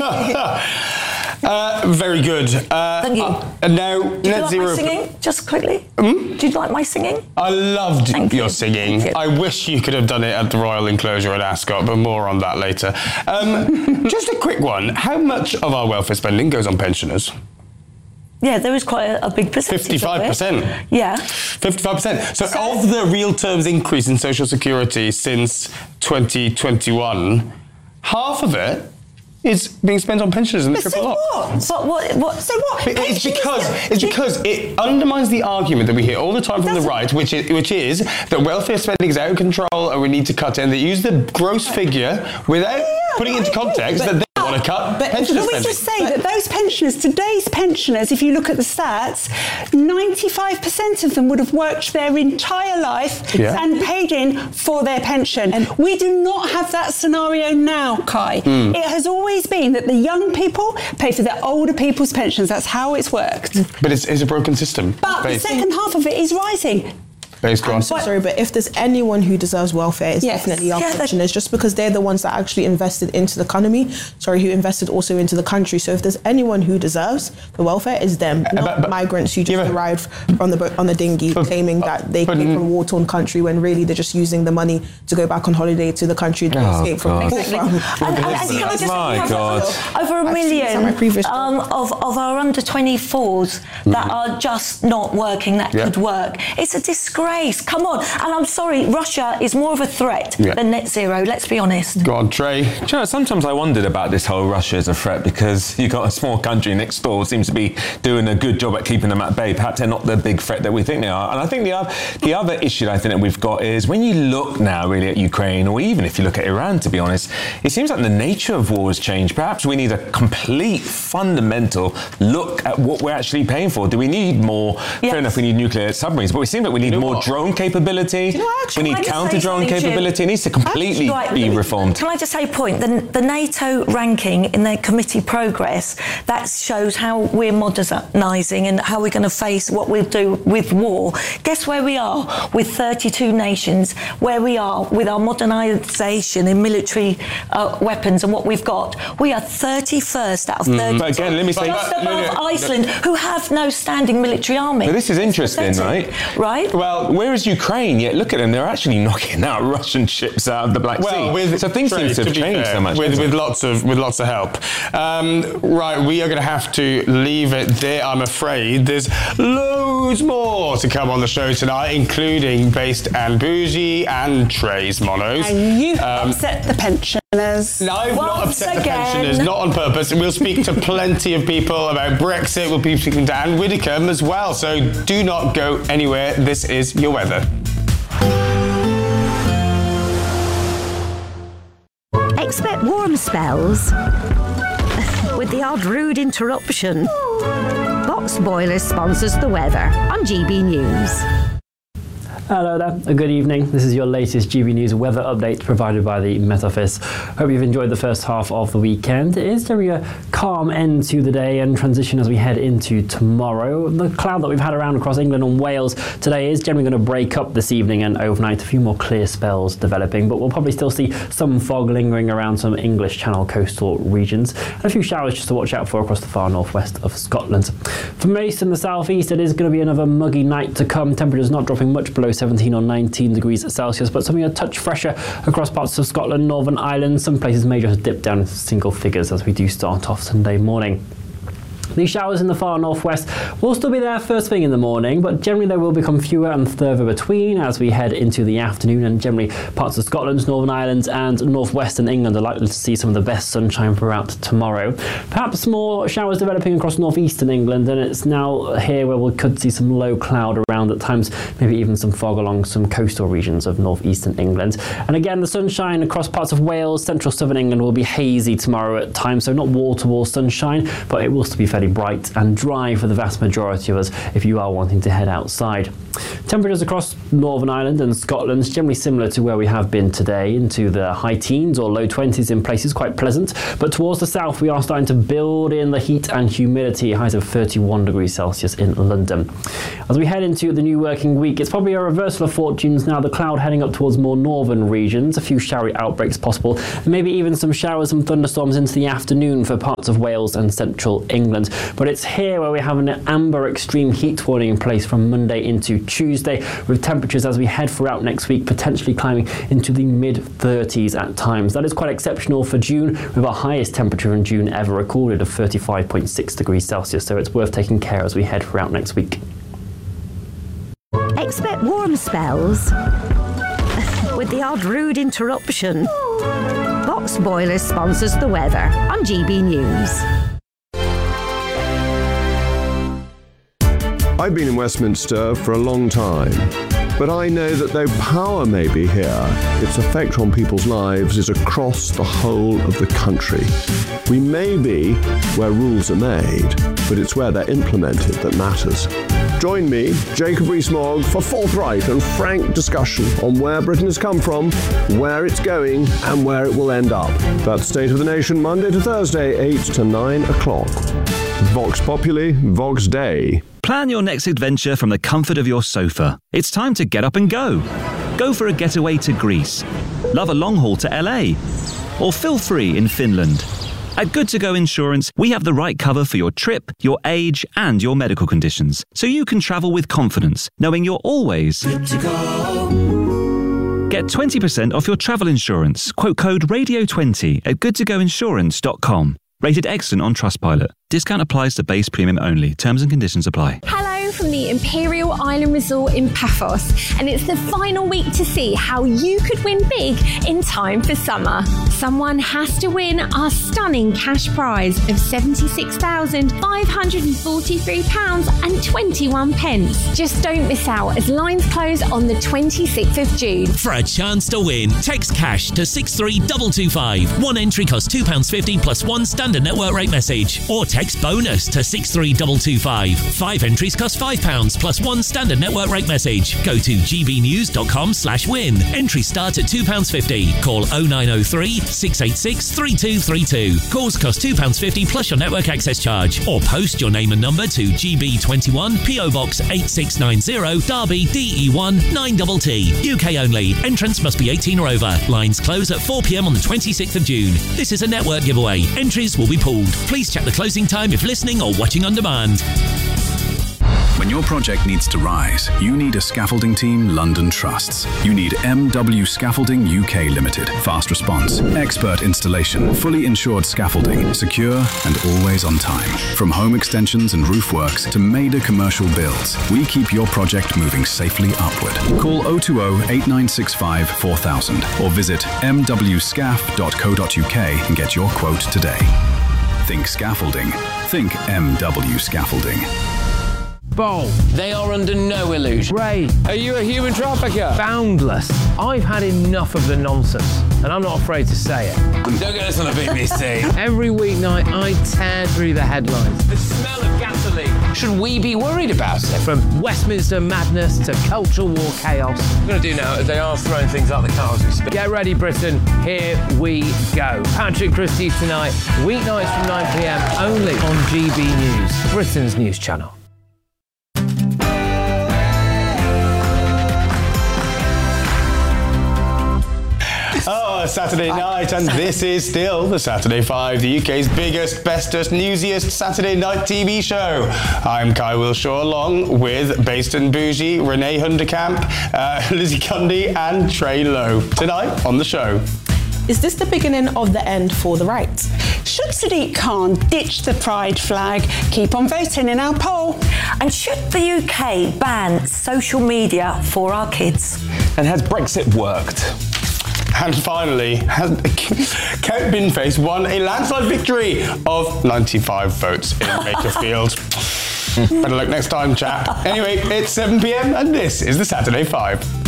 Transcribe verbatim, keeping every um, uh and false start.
Uh, very good. Uh, Thank you. Uh, now, Did you net like zero. my singing? Just quickly. Hmm? Did you like my singing? I loved Thank your you. singing. Thank you. I wish you could have done it at the Royal Enclosure at Ascot, but more on that later. Um, just a quick one. How much of our welfare spending goes on pensioners? Yeah, there is quite a, a big percentage. fifty-five percent. Of it. Yeah. fifty-five percent. So, so of the real terms increase in social security since twenty twenty-one, half of it is being spent on pensioners in the But triple so op. what? But what? What? So what? But It's Pensions- because it's because it undermines the argument that we hear all the time from the doesn't. right, which is, which is that welfare spending is out of control and we need to cut it. And they use the gross figure without putting it into context that they want to cut But pensioner can we spending. just say that those pensioners, today's pensioners, if you look at the stats, ninety-five percent of them would have worked their entire life Yeah. and paid in for their pension. And we do not have that scenario now, Kai. Hmm. It has always been that the young people pay for their older people's pensions. That's how it's worked. But it's, it's a broken system. But the Based- second half of it is rising. based on. I'm so sorry, but if there's anyone who deserves welfare, it's Yes. definitely our Yeah, that- pensioners, just because they're the ones that actually invested into the economy, sorry, who invested also into the country. So if there's anyone who deserves the welfare, it's them, not but- but- migrants who just yeah, but- arrived from the boat on the dinghy But- claiming that they but- came from a war-torn country when really they're just using the money to go back on holiday to the country they Oh, escaped from. God. Exactly. from. And, and, and can I just My have God. over a I've seen this on my million previous um, of, of our under twenty-fours that are just not working that Yeah. could work. It's a disgrace. Come on. And I'm sorry, Russia is more of a threat Yeah. than net zero. Let's be honest. Go on, Trey. Do you know, sometimes I wondered about this whole Russia as a threat, because you got a small country next door seems to be doing a good job at keeping them at bay. Perhaps they're not the big threat that we think they are. And I think the other, the other issue I think that we've got is when you look now really at Ukraine, or even if you look at Iran, to be honest, it seems like the nature of war has changed. Perhaps we need a complete fundamental look at what we're actually paying for. Do we need more? Yes. Fair enough, we need nuclear submarines, but we seem that we need know more what? drone capability. you know what, actually, we need can I just say counter-drone something, Jim? capability. It needs to completely Right, be let me- reformed. Can I just say a point? The, the NATO ranking in their committee progress, that shows how we're modernising and how we're going to face what we'll do with war. Guess where we are with thirty-two nations, where we are with our modernisation in military uh, weapons and what we've got. We are thirty-first out of thirty. But again, let me say- Just But- above no, no, Iceland, who have no standing military army. But this is interesting, Pathetic, right? Well, where is Ukraine? Yet look at them; they're actually knocking out Russian ships out of the Black Well, Sea. with so things Trey, seem to have be changed fair, so much. with, hasn't with it? lots of with lots of help. Um, right, we are going to have to leave it there. I'm afraid there's loads more to come on the show tonight, including Based and Bougie and Trey's Monos. And you Um, upset the pensioners. No, I've not Once upset the again. pensioners, not on purpose. We'll speak to plenty of people about Brexit. We'll be speaking to Anne Widdecombe as well. So do not go anywhere. This is your weather. Expect warm spells with the odd rude interruption. Box Boilers sponsors the weather on G B News. Hello there, a good evening. This is your latest G B News weather update provided by the Met Office. Hope you've enjoyed the first half of the weekend. It is generally a calm end to the day and transition as we head into tomorrow. The cloud that we've had around across England and Wales today is generally going to break up this evening and overnight. A few more clear spells developing, but we'll probably still see some fog lingering around some English Channel coastal regions and a few showers just to watch out for across the far northwest of Scotland. For most in the southeast, it is going to be another muggy night to come. Temperatures not dropping much below seventeen or nineteen degrees Celsius, but something a touch fresher across parts of Scotland, Northern Ireland. Some places may just dip down into single figures as we do start off Sunday morning. These showers in the far northwest will still be there first thing in the morning, but generally they will become fewer and further between as we head into the afternoon, and generally parts of Scotland, Northern Ireland and northwestern England are likely to see some of the best sunshine throughout tomorrow. Perhaps more showers developing across northeastern England, and it's now here where we could see some low cloud around at times, maybe even some fog along some coastal regions of northeastern England. And again, the sunshine across parts of Wales, central southern England will be hazy tomorrow at times, so not wall-to-wall sunshine, but it will still be fairly be bright and dry for the vast majority of us if you are wanting to head outside. Temperatures across Northern Ireland and Scotland generally similar to where we have been today, into the high teens or low twenties in places, quite pleasant. But towards the south we are starting to build in the heat and humidity, highs of thirty-one degrees Celsius in London. As we head into the new working week, it's probably a reversal of fortunes now, the cloud heading up towards more northern regions, a few showery outbreaks possible, and maybe even some showers and thunderstorms into the afternoon for parts of Wales and central England. But it's here where we have an amber extreme heat warning in place from Monday into Tuesday, with temperatures as we head throughout next week potentially climbing into the mid thirties at times. That is quite exceptional for June, with our highest temperature in June ever recorded of thirty-five point six degrees Celsius, so it's worth taking care as we head throughout next week. Expect warm spells with the odd rude interruption. Box Boilers sponsors the weather on G B News. I've been in Westminster for a long time, but I know that though power may be here, its effect on people's lives is across the whole of the country. We may be where rules are made, but it's where they're implemented that matters. Join me, Jacob Rees-Mogg, for forthright and frank discussion on where Britain has come from, where it's going, and where it will end up. That's State of the Nation, Monday to Thursday, eight to nine o'clock. Vox Populi, Vox Dei. Plan your next adventure from the comfort of your sofa. It's time to get up and go. Go for a getaway to Greece. Love a long haul to L A. Or feel free in Finland. At Good To Go Insurance, we have the right cover for your trip, your age, and your medical conditions, so you can travel with confidence, knowing you're always good to go. Get twenty percent off your travel insurance. Quote code radio twenty at good to go insurance dot com. Rated excellent on Trustpilot. Discount applies to base premium only. Terms and conditions apply. Hello from the Imperial Island Resort in Paphos, and it's the final week to see how you could win big in time for summer. Someone has to win our stunning cash prize of seventy-six thousand five hundred forty-three pounds and twenty-one pence. Just don't miss out as lines close on the twenty-sixth of June. For a chance to win, text cash to six three two two five. One entry costs two pounds fifty plus one standard network rate message. Or text bonus to six three two two five. Five entries cost five pounds plus one standard network rate message. Go to g b news dot com slash win. Entries start at two pounds fifty. Call oh nine oh three, six eight six, three two three two. Calls cost two pounds fifty plus your network access charge. Or post your name and number to G B twenty-one, P O Box eight six nine zero, Derby, D E one nine T T. U K only. Entrance must be eighteen or over. Lines close at four p m on the twenty-sixth of June. This is a network giveaway. Entries will be pulled. Please check the closing time if listening or watching on demand. When your project needs to rise, you need a scaffolding team London trusts. You need M W Scaffolding U K Limited. Fast response, expert installation, fully insured scaffolding, secure and always on time. From home extensions and roof works to major commercial builds, we keep your project moving safely upward. Call oh two oh, eight nine six five, four thousand or visit m w scaff dot co dot u k and get your quote today. Think scaffolding. Think M W Scaffolding. Bold. They are under no illusion. Ray, are you a human trafficker? Boundless. I've had enough of the nonsense, and I'm not afraid to say it. Don't get us on the B B C. Every weeknight, I tear through the headlines. The smell of gasoline. Should we be worried about it? From Westminster madness to cultural war chaos. What we're going to do now is they are throwing things out the car as we speak. Get ready, Britain. Here we go. Patrick Christie's tonight, weeknights from nine p m, only on G B News, Britain's news channel. Oh, Saturday night, and this is still the Saturday Five, the U K's biggest, bestest, newsiest Saturday night T V show. I'm Kai Wilshaw, along with Based and Bougie, Renee Hunderkamp, uh, Lizzie Cundy, and Trey Lowe. Tonight on the show. Is this the beginning of the end for the right? Should Sadiq Khan ditch the pride flag? Keep on voting in our poll. And should the U K ban social media for our kids? And has Brexit worked? And finally, has Kent Binface won a landslide victory of ninety-five votes in Bakerfield. Better luck next time, chap. Anyway, it's seven p m and this is the Saturday Five.